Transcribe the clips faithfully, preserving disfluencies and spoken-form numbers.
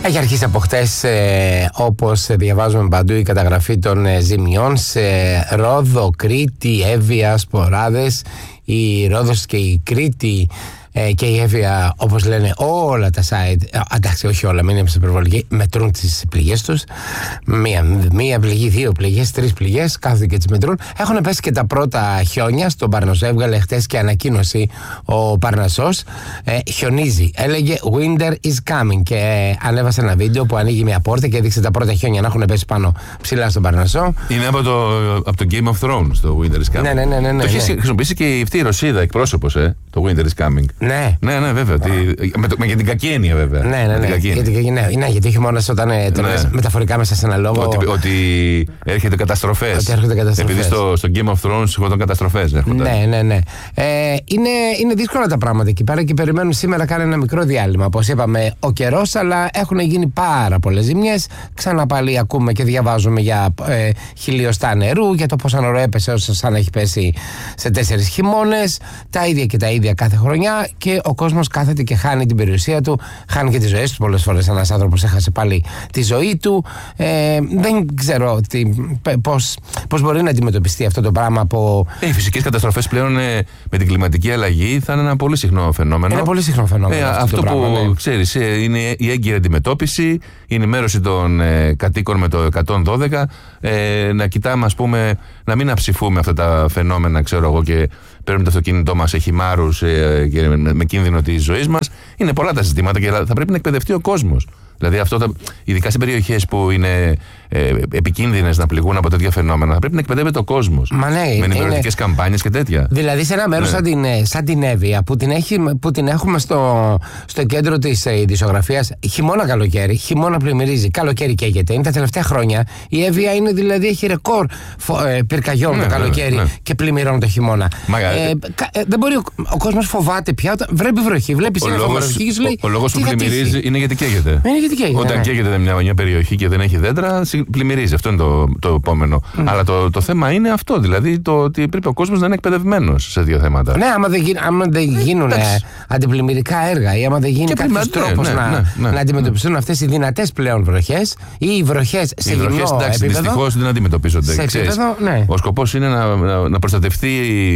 Έχει αρχίσει από χτες, ε, όπως διαβάζουμε παντού, η καταγραφή των ε, ζημιών σε Ρόδο, Κρήτη, Εύβοια, Σποράδες. Η Ρόδος και η Κρήτη ε, και η Εύβοια, όπως λένε όλα τα site, ε, εντάξει, όχι όλα, μην είμαστε υπερβολικοί, μετρούν τις πληγές τους. Μία, μία πληγή, δύο πληγές, τρεις πληγές, κάθονται και τις μετρούν. Έχουν πέσει και τα πρώτα χιόνια στον Παρνασσό. Έβγαλε χτες και ανακοίνωση ο Παρνασσός. Ε, χιονίζει. Έλεγε Winter is coming. Και ε, ανέβασε ένα βίντεο που ανοίγει μια πόρτα και έδειξε τα πρώτα χιόνια να έχουν πέσει πάνω ψηλά στον Παρνασσό. Είναι από το, από το Game of Thrones το Winter is coming. Ναι, ναι, ναι, ναι, ναι, το έχει ναι. χρησιμοποιήσει και αυτή η Ρωσίδα εκπρόσωπος, ε, το Winter is coming. Ναι. Ναι, ναι, βέβαια. Τι, με, το, με την κακή έννοια, βέβαια. Ναι, ναι, ναι. Γιατί, ναι, ναι, γιατί ο χειμώνας όταν ε, το ναι. λες μεταφορικά μέσα σε ένα λόγο. Ότι, ότι έρχεται καταστροφές. Ότι έρχονται καταστροφές. Επειδή στο, στο Game of Thrones έρχονταν καταστροφές. Ναι, ναι, ναι. Ε, είναι, είναι δύσκολα τα πράγματα εκεί πέρα και περιμένουν σήμερα κάνει ένα μικρό διάλειμμα. Όπως είπαμε, ο καιρός, αλλά έχουν γίνει πάρα πολλές ζημιές. Ξανά πάλι ακούμε και διαβάζουμε για ε, χιλιοστά νερού, για το πόσο νερό έπεσε όσο σαν έχει πέσει σε τέσσερις χειμώνες. Τα ίδια και τα ίδια κάθε χρονιά και ο κόσμος κάθεται και χάνει την περιουσία του, χάνει και τις ζωές του. Πολλές φορές ένας άνθρωπος έχασε πάλι τη ζωή του. Ε, δεν ξέρω τι, πώς, πώς μπορεί να αντιμετωπιστεί αυτό το πράγμα από. Ε, οι φυσικές καταστροφές πλέον ε, με την κλιματική αλλαγή θα είναι ένα πολύ συχνό φαινόμενο. Είναι πολύ συχνό φαινόμενο. Ε, αυτό αυτό το που πράγμα, ναι. ξέρεις, ε, είναι η έγκυρη αντιμετώπιση, η ενημέρωση των ε, κατοίκων με το εκατόν δώδεκα. Ε, να κοιτάμε, ας πούμε, να μην αψηφούμε αυτά τα φαινόμενα, ξέρω εγώ, και παίρνουμε το αυτοκίνητό μας, έχει μάρους ε, και με, με κίνδυνο της ζωής μας. Είναι πολλά τα ζητήματα και θα πρέπει να εκπαιδευτεί ο κόσμος. Δηλαδή, αυτό τα, ειδικά σε περιοχές που είναι ε, επικίνδυνες να πληγούν από τέτοια φαινόμενα, θα πρέπει να εκπαιδεύεται ο κόσμος. Μα ναι, με ενημερωτικές είναι... καμπάνιες και τέτοια. Δηλαδή, σε ένα μέρος ναι. σαν, την, σαν την Εύβοια, που την, έχει, που την έχουμε στο, στο κέντρο της ε, ειδησιογραφίας, χειμώνα καλοκαίρι, χειμώνα πλημμυρίζει, καλοκαίρι καίγεται. Είναι τα τελευταία χρόνια. Η Εύβοια είναι, δηλαδή, έχει ρεκόρ φο, ε, πυρκαγιών ναι, το καλοκαίρι ναι, ναι. και πλημμυρών το χειμώνα. Μα, ε, κα, ε, δεν μπορεί ο, ο κόσμος φοβάται πια. Όταν βλέπει βροχή, βλέπει σύννεφο βροχή και σου λέει. Ο, ο λόγος που πλημμυρίζει είναι γιατί καίγεται. Καίγεται, Όταν ναι. καίγεται μια, μια περιοχή και δεν έχει δέντρα, πλημμυρίζει. Αυτό είναι το, το επόμενο. Mm. Αλλά το, το θέμα είναι αυτό. Δηλαδή το ότι πρέπει ο κόσμος να είναι εκπαιδευμένος σε δύο θέματα. Ναι, άμα δεν, γίν, άμα δεν γίνουν ε, αντιπλημμυρικά έργα ή άμα δεν γίνει κάποιο τρόπο ναι, να, ναι, ναι, να αντιμετωπιστούν ναι. αυτές οι δυνατές πλέον βροχές ή οι βροχές σε γυμνό επίπεδο. Δυστυχώς δεν αντιμετωπίζονται. Σε επίπεδο, ναι. Ο σκοπός είναι να, να, να προστατευτεί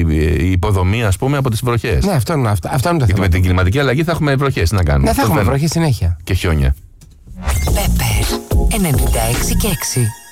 η υποδομή, ας πούμε, από τις βροχές. Ναι, αυτό είναι, αυτό, αυτό είναι το θέμα. Με την κλιματική αλλαγή θα έχουμε βροχές. Να κάνουμε. Ναι, θα έχουμε βροχές συνέχεια. Και χιόνια. Πέπερ ενενήντα έξι και έξι.